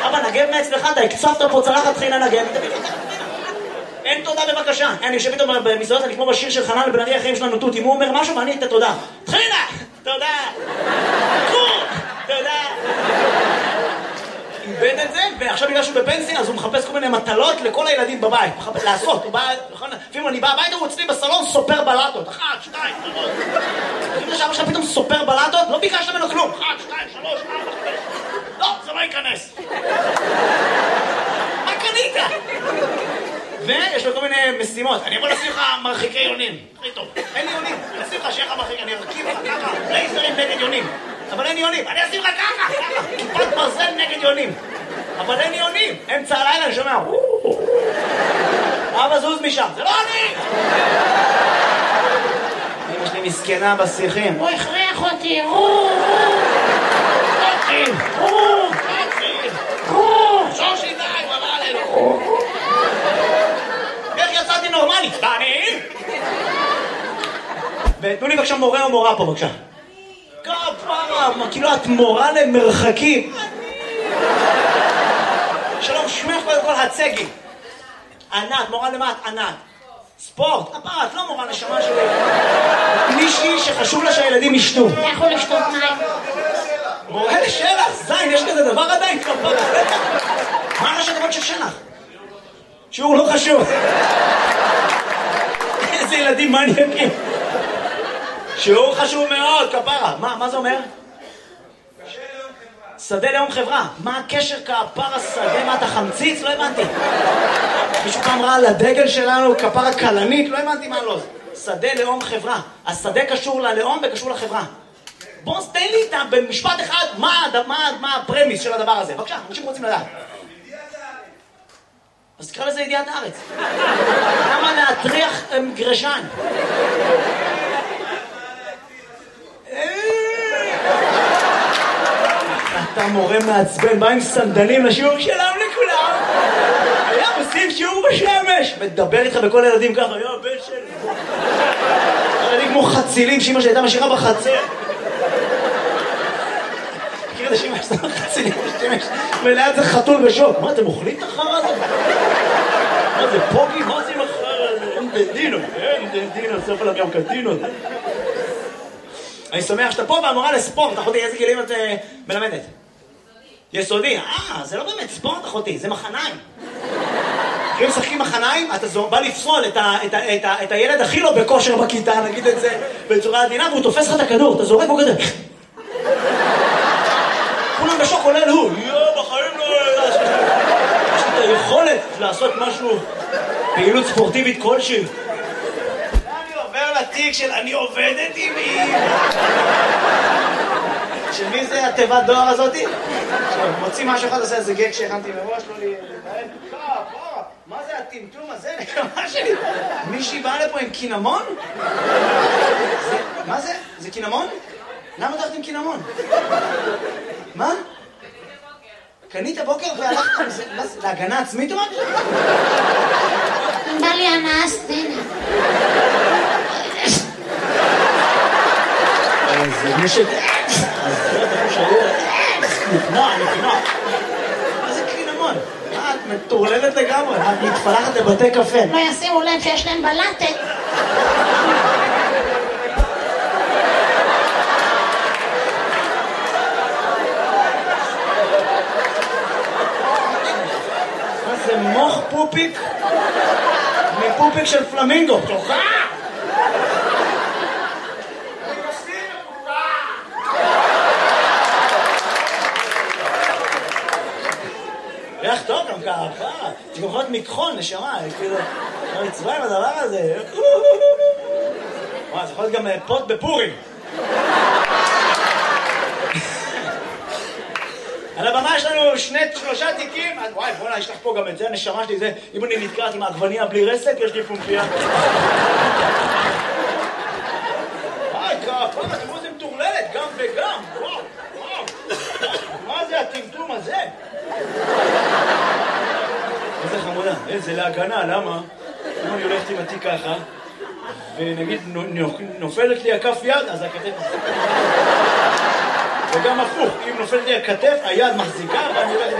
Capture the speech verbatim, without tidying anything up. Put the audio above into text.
אבא, נגב מאצלך, אתה הקצפת פה צלחת תחילה נגב. אין תודה בבקשה. אני יושב איתו במסעדות, אני כמו בשיר של חנן בן ארי, החיים שלנו תות. אם הוא אומר משהו ואני את התודה. תחילה! תודה! תודה! איבד את זה, ועכשיו בגלל שהוא בפנסיה, אז הוא מחפש כל מיני מטלות לכל הילדים בבית. מחפש לעשות. הוא בא, לפעמים אני בא הביתה, הוא אצלי בסלון סופר בלטות. אחת, שתיים, שלוש. לפעמים שאבא שלך פתאום סופר בלטות, לא ביקשת ממנו כלום. אחת, שתיים, שלוש, ארבע, חמש. לא, זה לא ייכנס. מה קנית? ויש לו כל מיני משימות. אני יכול לשים לך מרחיקי יונים. הכי טוב. אין לי יונים. אני אשים לך שיהיה לך מרחיק, אני ארכיב לך ככה. לייזרים נגד יונים. אבל אין יונים. אני אשים לך ככה, ככה. כיפת ברזל נגד יונים. אבל אין יונים. אמצע הלילה אני שומע. אבא זוז משם. זה לא אני! אמא שלי מסכנה בשיחים. הוא הכריח אותי. שושי די, הוא אמר עלינו. איך יצאתי נורמלי? ואני? ותנו לי בבקשה מורה או מורה פה בבקשה. כפרה, כאילו את מורה למרחקים. שלום, שמך קודם כל הצגי. ענת, מורה למה את? ענת. ספורט, הפרה, את לא מורה נשמה שלי. מישהי שחשוב לה שהילדים ישתו. אתה יכול לשתות מים. מורה לשלח, זין, יש כזה דבר עדיין כפרה. מה ראשי תיבות של שלח? שיעור לא חשוב. איזה ילדים מעניינים. שיעור חשוב מאוד, כפרה. מה, מה זה אומר? שדה לאום חברה. מה הקשר כפרה שדה? מה אתה חמציץ? לא הבנתי. מישהו פעם ראה על הדגל שלנו כפרה קלנית? לא הבנתי מה לא. שדה לאום חברה. השדה קשור ללאום וקשור לחברה. בוא תן לי איתה במשפט אחד מה, מה, מה הפרמיס של הדבר הזה. בבקשה, אנשים רוצים לדעת. אז תקרא לזה ידיעת הארץ. למה להטריח גרשן? אתה מורה מעצבן, בא עם סנדלים לשיעור שלם לכולם. היה עושים שיעור בשמש. מדבר איתך בכל הילדים ככה, היה בן שלי. ילדים כמו חצילים שאמא שהייתה משאירה בחצר. מכיר את השמש, שאתה חצילים בשמש, וליד זה חתול בשוק. מה, אתם אוכלים את החרא הזה? מה זה, פוגי? מה זה עם החרא הזה? אין דדינו, אין דדינו, סוף עליו גם קטינות. אני שמח שאתה פה והמורה לספורט. אחותי, איזה גילים את מלמדת? יסודי. אה, זה לא באמת ספורט, אחותי, זה מחניים. כשהם משחקים מחניים, אתה בא לפסול את, ה, את, ה, את, ה, את הילד הכי לא בכושר בכיתה, נגיד את זה בצורה עדינה, והוא תופס לך את הכדור, אתה זורק בו כזה. כולם בשוק עולה הוא. יואו, בחיים לא... יש לי את היכולת לעשות משהו, פעילות ספורטיבית כלשהי. אני עובר לתיק של אני עובדת עם מי. של מי זה התיבת דואר הזאתי? מוציא משהו אחד, עושה איזה גג שהכנתי מראש, לא לי... מה זה הטמטום הזה? נקמה שלי. מישהי באה לפה עם קינמון? מה זה? זה קינמון? למה אתה הולכת עם קינמון? מה? קנית בוקר והלכת עם זה? להגנה עצמית או משהו? בא לי הנאה סצנה. זה מישהו... אז זה אתה חושב נקנוע, נקנוע. מה זה קינמון? מה, את מטורללת לגמרי? את מתפלחת לבתי קפה. לא ישימו לב שיש להם בלטת. מה זה מוח פופיק? מפופיק של פלמינגו. תוכה! ריח טוב גם ככה, זה גם יכול להיות מקחון, נשמה, כאילו, לא נצבע עם הדבר הזה. וואי, זה יכול להיות גם פוט בפורים. על הבמה יש לנו שני, שלושה תיקים, וואי, בוא'נה, יש לך פה גם את זה, הנשמה שלי, זה, אם אני נתקעת עם העגבניה בלי רסק, יש לי פומפיה. וואי, כפה, תראו זה מטורללת, גם וגם, וואו, וואו. מה זה הטמטום הזה? איזה חמודה, איזה להגנה, למה? אם אני הולכת עם התיק ככה, ונגיד נופלת לי הכף יד, אז הכתף מחזיקה. וגם הפוך, אם נופלת לי הכתף, היד מחזיקה, ואני הולכת...